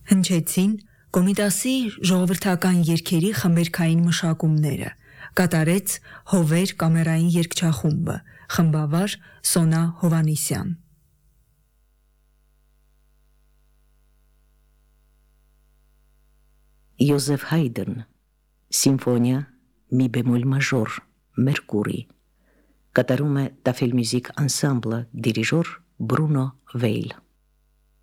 Հնչեցին Կոմիտասի ժողովրդական երգերի խմբերգային մշակումները, կատարեց Հովեր կամերային երգչախումբը, խմբավար Սոնա Հովանիսյան։ Յոզեֆ Հայդն, Սիմֆոնիա մի բեմոլ մաժոր, Մերկուրի, կատարում է Տաֆել Մյուզիք անսամբլը, դիրիժոր Բրունո Վեյլ։